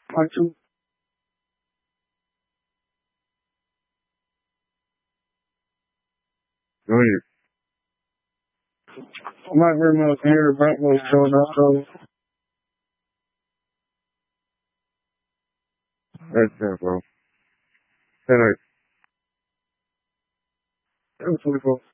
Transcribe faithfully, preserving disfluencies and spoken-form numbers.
Part two. Go ahead. I'm not very much here about what's showing up, so that's that, bro. That, like, that was twenty-four.